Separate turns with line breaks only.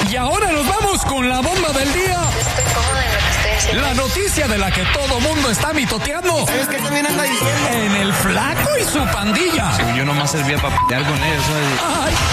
Y ahora nos vamos con la bomba del día.
Estoy cómoda en lo que estoy haciendo.
La noticia de la que todo mundo está mitoteando.
¿Sabes qué también anda diciendo?
En el flaco y su pandilla.
Yo nomás servía para pelear con ellos, ¿sabes?
Ay,